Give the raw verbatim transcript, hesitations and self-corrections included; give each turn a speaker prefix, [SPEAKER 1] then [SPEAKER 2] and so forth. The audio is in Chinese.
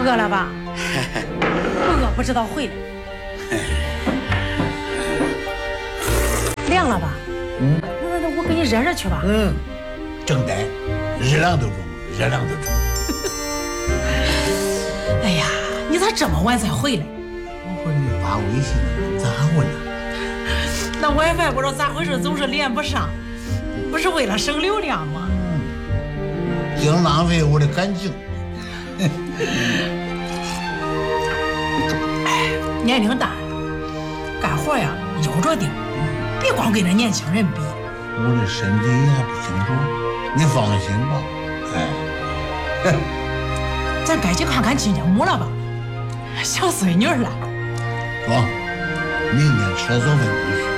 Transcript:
[SPEAKER 1] 饿了吧？饿不知道回来。凉了吧？
[SPEAKER 2] 嗯。
[SPEAKER 1] 那那那，我给你热热去吧。
[SPEAKER 2] 嗯，正待，热量都中，热量都中。
[SPEAKER 1] 哎呀，你咋这么晚才回来？
[SPEAKER 2] 我回你发微信了，咋问呢？
[SPEAKER 1] 那 WiFi 不知道咋回事，总是连不上，不是为了省流量吗？
[SPEAKER 2] 嗯，净浪费我的感情。
[SPEAKER 1] 哎，年龄大了，干活呀悠着点，别光跟那年轻人比。
[SPEAKER 2] 我的身体还不清楚，你放心吧。哎，
[SPEAKER 1] 咱该去看看亲家母了吧？小孙女了。
[SPEAKER 2] 走，明天车锁分必须。